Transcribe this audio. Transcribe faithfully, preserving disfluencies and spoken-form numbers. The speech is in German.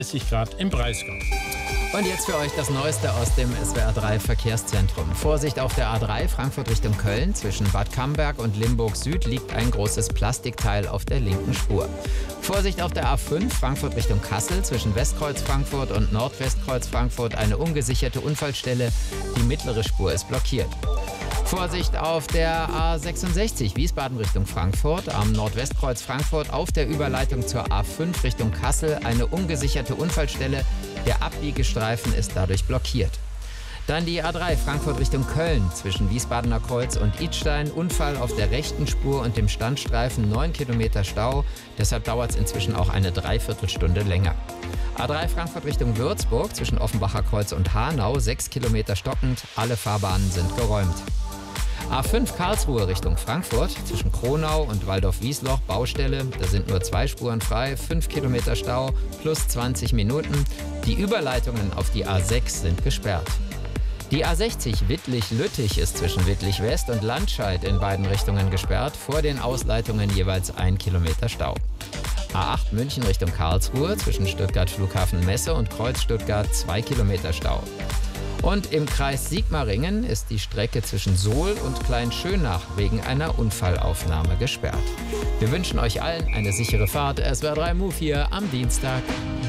dreißig Grad im Breisgau. Und jetzt für euch das Neueste aus dem S W R drei Verkehrszentrum. Vorsicht auf der A drei Frankfurt Richtung Köln. Zwischen Bad Camberg und Limburg Süd liegt ein großes Plastikteil auf der linken Spur. Vorsicht auf der A fünf Frankfurt Richtung Kassel. Zwischen Westkreuz Frankfurt und Nordwestkreuz Frankfurt eine ungesicherte Unfallstelle. Die mittlere Spur ist blockiert. Vorsicht auf der A sechsundsechzig Wiesbaden Richtung Frankfurt. Am Nordwestkreuz Frankfurt auf der Überleitung zur A fünf Richtung Kassel eine ungesicherte Unfallstelle. Der Abbiegestreifen ist dadurch blockiert. Dann die A drei Frankfurt Richtung Köln. Zwischen Wiesbadener Kreuz und Idstein Unfall auf der rechten Spur und dem Standstreifen, neun Kilometer Stau. Deshalb dauert es inzwischen auch eine Dreiviertelstunde länger. A drei Frankfurt Richtung Würzburg. Zwischen Offenbacher Kreuz und Hanau, sechs Kilometer stockend. Alle Fahrbahnen sind geräumt. A fünf Karlsruhe Richtung Frankfurt. Zwischen Kronau und Waldorf-Wiesloch Baustelle. Da sind nur zwei Spuren frei, fünf Kilometer Stau plus zwanzig Minuten. Die Überleitungen auf die A sechs sind gesperrt. Die A sechzig Wittlich-Lüttich ist zwischen Wittlich West und Landscheid in beiden Richtungen gesperrt. Vor den Ausleitungen jeweils ein Kilometer Stau. A acht München Richtung Karlsruhe. Zwischen Stuttgart Flughafen Messe und Kreuz Stuttgart zwei Kilometer Stau. Und im Kreis Sigmaringen ist die Strecke zwischen Sohl und Kleinschönach wegen einer Unfallaufnahme gesperrt. Wir wünschen euch allen eine sichere Fahrt. S W R drei Move hier am Dienstag.